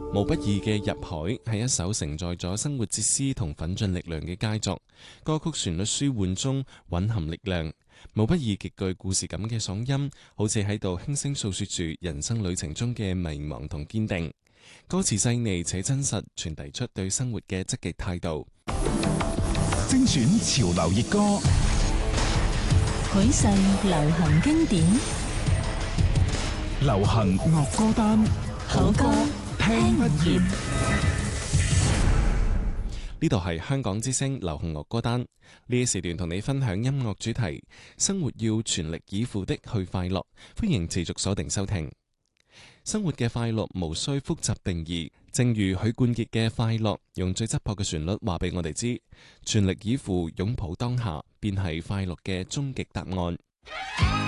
毛不易嘅《入海》係一首承載咗生活哲思同奮進力量嘅佳作，歌曲旋律舒緩中蘊含力量。毛不易極具故事感嘅嗓音，好似喺度輕聲訴說住人生旅程中嘅迷茫同堅定。歌詞細膩且真實，傳遞出對生活嘅積極態度。 精選潮流熱歌， 許世流行經典， 流行樂歌單， 好歌聽不厭。 呢度係香港之聲流行樂歌單，呢一時段同你分享音樂主題，生活要全力以赴的去快樂，歡迎持續鎖定收聽。生活嘅快樂無需複雜定義，正如許冠傑嘅快樂，用最質樸嘅旋律話俾我哋知，全力以赴擁抱當下，便係快樂嘅終極答案。